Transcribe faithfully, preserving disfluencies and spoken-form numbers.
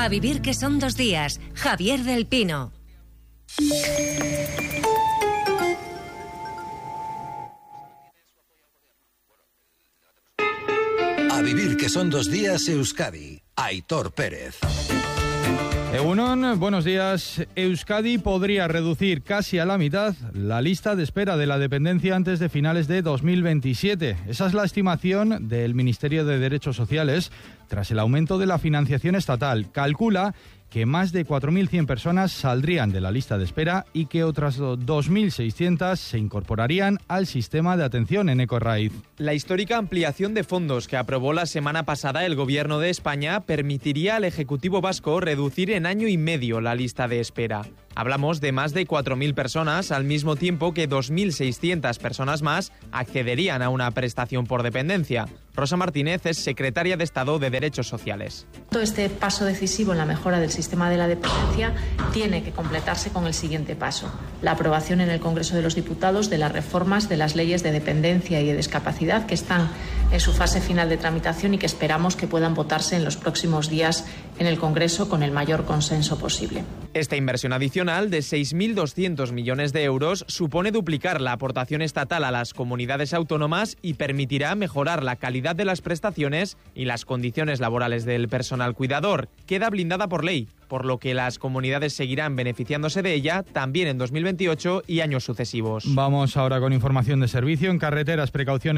A vivir que son dos días. Javier del Pino. A vivir que son dos días, Euskadi. Aitor Pérez. Egunon, buenos días. Euskadi podría reducir casi a la mitad la lista de espera de la dependencia antes de finales de dos mil veintisiete. Esa es la estimación del Ministerio de Derechos Sociales tras el aumento de la financiación estatal. Calcula que más de cuatro mil cien personas saldrían de la lista de espera y que otras dos mil seiscientas se incorporarían al sistema de atención en Ecorraiz. La histórica ampliación de fondos que aprobó la semana pasada el Gobierno de España permitiría al Ejecutivo vasco reducir en año y medio la lista de espera. Hablamos de más de cuatro mil personas, al mismo tiempo que dos mil seiscientas personas más accederían a una prestación por dependencia. Rosa Martínez es secretaria de Estado de Derechos Sociales. Todo este paso decisivo en la mejora del sistema de la dependencia tiene que completarse con el siguiente paso: la aprobación en el Congreso de los Diputados de las reformas de las leyes de dependencia y de discapacidad que están en su fase final de tramitación y que esperamos que puedan votarse en los próximos días en el Congreso con el mayor consenso posible. Esta inversión adicional de seis mil doscientos millones de euros supone duplicar la aportación estatal a las comunidades autónomas y permitirá mejorar la calidad de las prestaciones y las condiciones laborales del personal cuidador. Queda blindada por ley, por lo que las comunidades seguirán beneficiándose de ella también en dos mil veintiocho y años sucesivos. Vamos ahora con información de servicio. En carreteras, precaución